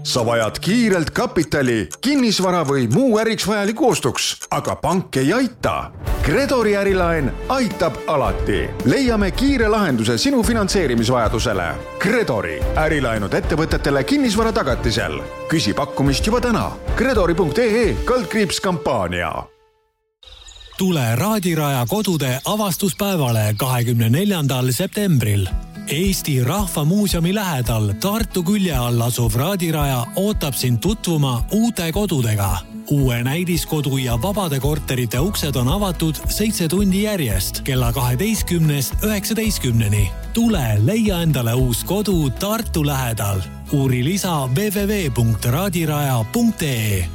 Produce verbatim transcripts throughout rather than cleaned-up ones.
sa vajad kiirelt kapitali, kinnisvara või muu äriks vajaliku ostuks, aga pank ei aita. Gredori ärilaen aitab alati. Leiame kiire lahenduse sinu finantseerimisvajadusele. Gredori ärilaenud ettevõtetele kinnisvara tagatisel. Küsi pakkumist juba täna. Gredori punkt ee kaldkriips kampaania. Tule Raadiraja kodude avastuspäevale kahekümne neljandal septembril. Eesti Rahvamuuseumi lähedal Tartu külje all asuv Raadiraja ootab sind tutvuma uute kodudega. Uue näidiskodu ja vabade korterite uksed on avatud seitse tundi järjest kella kaheteistkümnest üheksateistkümneni. Tule leia endale uus kodu Tartu lähedal. Uuri lisa w w w punkt raadiraja punkt ee.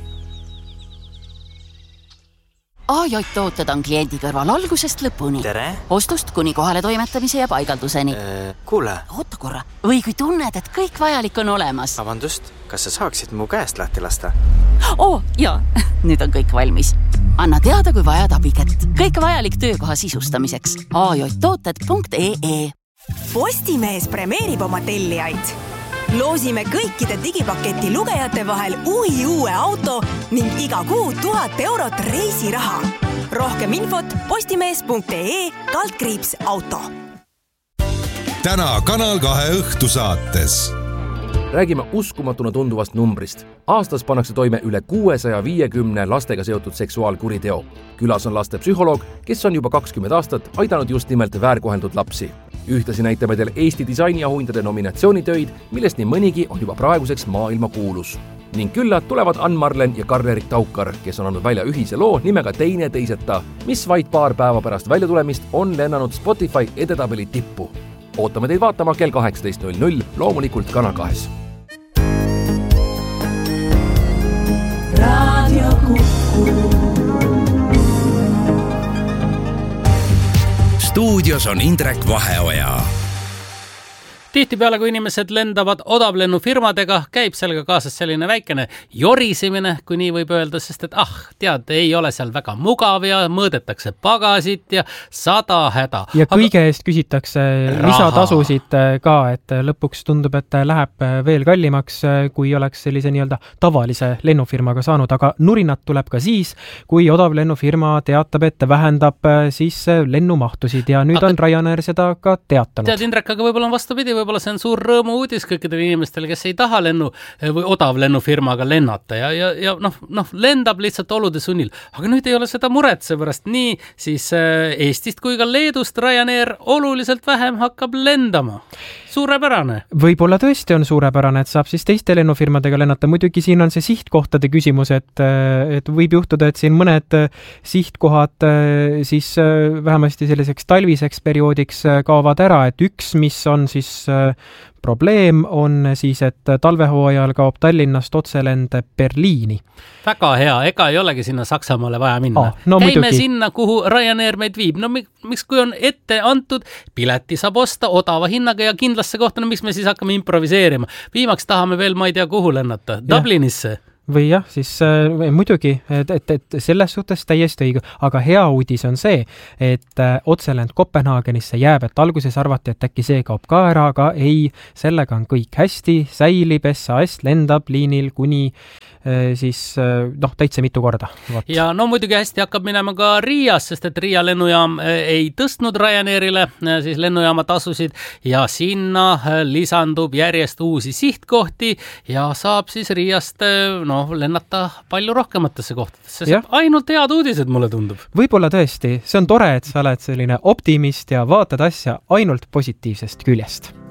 A J tooted on kliendi kõrval algusest lõpuni. Tere! Ostust kuni kohale toimetamise ja paigalduseni. Äh, kuule! Oota korra. Või kui tunned, et kõik vajalik on olemas. Vabandust, kas sa saaksid mu käest lahti lasta? Oo, jaa. Nüüd on kõik valmis. Anna teada, kui vajad abiket. Kõik vajalik töökoha sisustamiseks. a j tooted punkt ee. Postimees premeerib oma tellijaid. Loosime kõikide digipaketi lugejate vahel uhi uue auto ning iga kuu tuhat eurot reisiraha. Rohkem infot postimees punkt ee kaldkriips auto. Täna Kanal kahe õhtusaates. Räägime uskumatuna tunduvast numbrist. Aastas pannakse toime üle kuuesaja viiekümne lastega seotud seksuaalkuriteo. Külas on laste psühholoog, kes on juba kakskümmend aastat aidanud just nimelt väärkoheldud lapsi. Ühtlasi näitame teil Eesti disainiauhindade nominatsioonitöid, millest nii mõnigi on juba praeguseks maailma kuulus. Ning külla tulevad Ann-Marlen ja Karl-Erik Taukar, kes on andnud välja ühise loo nimega Teine teiseta, mis vaid paar päeva pärast väljatulemist on lennanud Spotify edetabeli tippu. Ootame teid vaatama kell kaheksateist null null, loomulikult Kanal kahes. Radio Kuku. Stuudios on Indrek Vaheoja. Tihtipeale, kui inimesed lendavad odavlennufirmadega, käib sellega kaasas selline väikene jorisimine, kui nii võib öelda, sest et ah, tead, ei ole seal väga mugav ja mõõdetakse pagasit ja sada häda. Ja kõige eest küsitakse lisatasusid ka, et lõpuks tundub, et läheb veel kallimaks, kui oleks sellise nii-öelda tavalise lennufirmaga saanud, aga nurinat tuleb ka siis, kui odavlennufirma teatab, et vähendab siis lennumahtusid ja nüüd aga on Ryanair seda ka teatanud. Tead, Indrek, aga võib-olla on vastupidi, võib võib-olla see on suur rõõmu uudis kõikidele inimestele, kes ei taha lennu või odavlennufirmaga lennata ja, ja, ja noh, noh, lendab lihtsalt olude sunnil. Aga nüüd ei ole seda muret, seepärast nii siis Eestist kui ka Leedust Ryanair oluliselt vähem hakkab lendama. Suurepärane. Võib-olla tõesti on suurepärane, et saab siis teiste lennufirmadega lennata. Muidugi siin on see sihtkohtade küsimus, et, et võib juhtuda, et siin mõned sihtkohad siis vähemasti selliseks talviseks perioodiks kaovad ära, et üks, mis on siis probleem on siis, et talvehooajal kaob Tallinnast otselend Berliini. Väga hea, ega ei olegi sinna Saksamaale vaja minna. Ah, no, Käime muidugi sinna, kuhu Ryanair meid viib. No miks, kui on ette antud, pileti saab osta odava hinnaga ja kindlasse kohta, no miks me siis hakkame improviseerima? Viimaks tahame veel, ma ei tea, kuhu lennata. Dublinisse. Või jah, siis äh, muidugi, et, et, et selles suhtes täiesti õige, aga hea uudis on see, et äh, otselend Kopenhaagenisse jääb, et alguses arvati, et äkki see kaob ka ära, aga ei, sellega on kõik hästi, säilib, S A S lendab liinil kuni äh, siis äh, noh, täitsa mitu korda. Vaat. Ja no muidugi hästi hakkab minema ka Riias, sest et Riia lennujaam äh, ei tõstnud Ryanairile äh, siis lennujaama tasusid ja sinna äh, lisandub järjest uusi sihtkohti ja saab siis Riiast äh, no, noh, lennata palju rohkematesse kohtadesse. See ainult head uudised, mulle tundub. Võib-olla tõesti. See on tore, et sa oled selline optimist ja vaatad asja ainult positiivsest küljest.